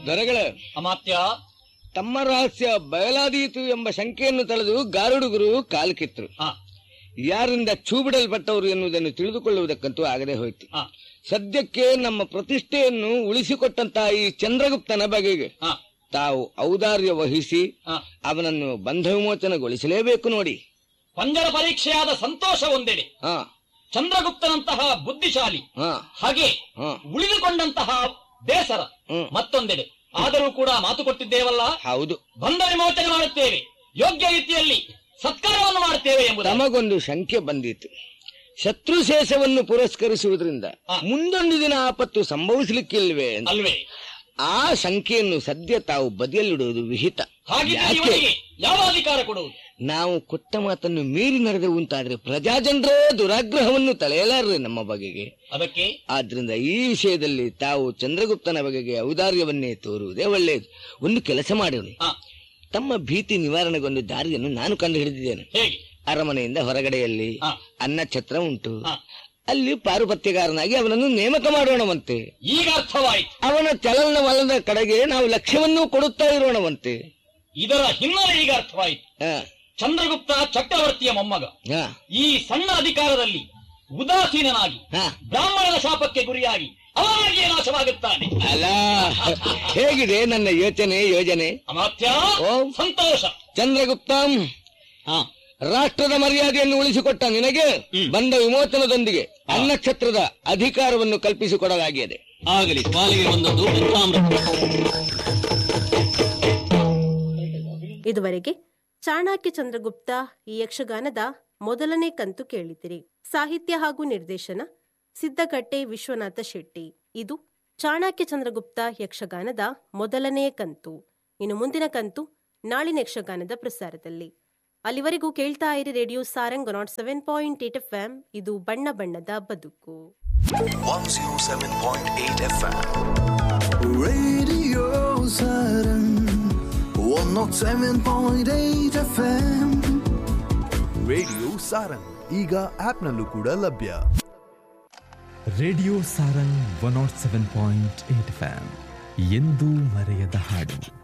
ದೊರೆಗಳ ಅಮಾತ್ಯ, ತಮ್ಮ ರಹಸ್ಯ ಬಯಲಾದೀತು ಎಂಬ ಶಂಕೆಯನ್ನು ತಳೆದು ಗಾರುಡುಗರು ಕಾಲು ಕಿತ್ತರು. ಯಾರಿಂದ ಚೂಬಿಡಲ್ಪಟ್ಟವರು ಎನ್ನುವುದನ್ನು ತಿಳಿದುಕೊಳ್ಳುವುದಕ್ಕಂತೂ ಆಗದೆ ಹೋಯಿತು. ಸದ್ಯಕ್ಕೆ ನಮ್ಮ ಪ್ರತಿಷ್ಠೆಯನ್ನು ಉಳಿಸಿಕೊಟ್ಟಂತಹ ಈ ಚಂದ್ರಗುಪ್ತನ ಬಗೆಗೆ ತಾವು ಔದಾರ್ಯ ವಹಿಸಿ ಅವನನ್ನು ಬಂಧ ವಿಮೋಚನೆಗೊಳಿಸಲೇಬೇಕು. ನೋಡಿ, ಪಂಜರ ಪರೀಕ್ಷೆಯಾದ ಸಂತೋಷ ಒಂದೆಡೆ, ಚಂದ್ರಗುಪ್ತನಂತಹ ಬುದ್ಧಿಶಾಲಿ ಹಾಗೆ ಉಳಿದುಕೊಂಡಂತಹ ಬೇಸರ ಮತ್ತೊಂದೆಡೆ. ಆದರೂ ಕೂಡ ಮಾತು ಕೊಟ್ಟಿದ್ದೇವಲ್ಲ, ಹೌದು, ಬಂಧ ವಿಮೋಚನೆ ಮಾಡುತ್ತೇವೆ, ಯೋಗ್ಯ ರೀತಿಯಲ್ಲಿ ಸತ್ಕಾರವನ್ನು ಮಾಡುತ್ತೇವೆ ಎಂಬುದು ನಮಗೊಂದು ಶಂಕೆ ಬಂದಿತ್ತು. ಶತ್ರುಶೇಷವನ್ನು ಪುರಸ್ಕರಿಸುವುದರಿಂದ ಮುಂದೊಂದು ದಿನ ಆಪತ್ತು ಸಂಭವಿಸಲಿಕ್ಕಿಲ್ವೇ ಅಲ್ವೇ? ಆ ಶಂಕೆಯನ್ನು ಸದ್ಯ ತಾವು ಬದಿಯಲ್ಲಿಡುವುದು ವಿಹಿತ. ಯಾವ ಅಧಿಕಾರ ಕೊಡುವುದು? ನಾವು ಕೊಟ್ಟ ಮಾತನ್ನು ಮೀರಿ ನಡೆದೆವು ಅಂತಾದ್ರೆ ಪ್ರಜಾಜನರೇ ದುರಾಗ್ರಹವನ್ನು ತಳೆಯಲಾರ್ರೆ ನಮ್ಮ ಬಗೆಗೆ. ಅದಕ್ಕೆ ಆದ್ರಿಂದ ಈ ವಿಷಯದಲ್ಲಿ ತಾವು ಚಂದ್ರಗುಪ್ತನ ಬಗೆಗೆ ಔದಾರ್ಯವನ್ನೇ ತೋರುವುದೇ ಒಳ್ಳೆಯದು. ಒಂದು ಕೆಲಸ ಮಾಡೋಣ, ತಮ್ಮ ಭೀತಿ ನಿವಾರಣೆಗೊಂದು ದಾರಿಯನ್ನು ನಾನು ಕಂಡು ಹಿಡಿದಿದ್ದೇನೆ. ಅರಮನೆಯಿಂದ ಹೊರಗಡೆಯಲ್ಲಿ ಅನ್ನಛತ್ರ ಉಂಟು, ಅಲ್ಲಿ ಪಾರುಪತ್ಯಗಾರನಾಗಿ ಅವನನ್ನು ನೇಮಕ ಮಾಡೋಣವಂತೆ. ಈಗ ಅರ್ಥವಾಯಿತು. ಅವನ ಚಲನವಲನದ ಕಡೆಗೆ ನಾವು ಲಕ್ಷ್ಯವನ್ನೂ ಕೊಡುತ್ತಾ ಇರೋಣವಂತೆ. ಇದರ ಹಿನ್ನೆಲೆ ಈಗ ಅರ್ಥವಾಯಿತು. ಚಂದ್ರಗುಪ್ತ ಚಕ್ರವರ್ತಿಯ ಮೊಮ್ಮಗ ಈ ಸಣ್ಣ ಅಧಿಕಾರದಲ್ಲಿ ಉದಾಸೀನನಾಗಿ ಬ್ರಾಹ್ಮಣನ ಶಾಪಕ್ಕೆ ಗುರಿಯಾಗಿ ಅವನಿಗೆ ನಾಶವಾಗುತ್ತಾನೆ. ಅಲ್ಲ, ಹೇಗಿದೆ ನನ್ನ ಯೋಜನೆ? ಅಮಾತ್ಯ, ಸಂತೋಷ. ಚಂದ್ರಗುಪ್ತ, ರಾಷ್ಟ್ರದ ಮರ್ಯಾದೆಯನ್ನು ಉಳಿಸಿಕೊಟ್ಟ ನಿನಗೆ ಬಂಧ ವಿಮೋಚನದೊಂದಿಗೆ ಅನ್ನಛತ್ರದ ಅಧಿಕಾರವನ್ನು ಕಲ್ಪಿಸಿಕೊಡಲಾಗಿದೆ. ಆಗಲಿ, ಪಾಲಿಗೆ ಬಂದದ್ದು ಇದುವರೆಗೆ ಚಾಣಕ್ಯ ಚಂದ್ರಗುಪ್ತ ಈ ಯಕ್ಷಗಾನದ ಮೊದಲನೇ ಕಂತು ಕೇಳಿದಿರಿ. ಸಾಹಿತ್ಯ ಹಾಗೂ ನಿರ್ದೇಶನ ಸಿದ್ದಗಟ್ಟೆ ವಿಶ್ವನಾಥ ಶೆಟ್ಟಿ. ಇದು ಚಾಣಕ್ಯ ಚಂದ್ರಗುಪ್ತ ಯಕ್ಷಗಾನದ ಮೊದಲನೇ ಕಂತು. ಇನ್ನು ಮುಂದಿನ ಕಂತು ನಾಳಿನ ಯಕ್ಷಗಾನದ ಪ್ರಸಾರದಲ್ಲಿ. ಅಲ್ಲಿವರೆಗೂ ಕೇಳ್ತಾ ಇರಿ ರೇಡಿಯೋ ಸಾರಂಗ್ 107.8 FM. ಇದು ಬಣ್ಣ ಬಣ್ಣದ ಬದುಕು. 107.8 FM. Radio Sarang 107.8 FM. Radio Sarang ಈಗ ಆಪ್ನಲ್ಲೂ ಕೂಡ ಲಭ್ಯ. Radio Sarang 107.8 FM. ಎಂದೂ ಮರೆಯದ ಹಾಡು.